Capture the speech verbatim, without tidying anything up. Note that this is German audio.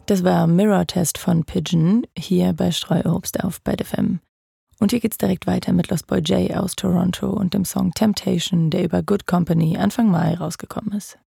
Das war Mirror Test von Pigeon, hier bei Streuobst auf Bad F M. Und hier geht's direkt weiter mit Lost Boy Jay aus Toronto und dem Song Temptation, der über Good Company Anfang Mai rausgekommen ist.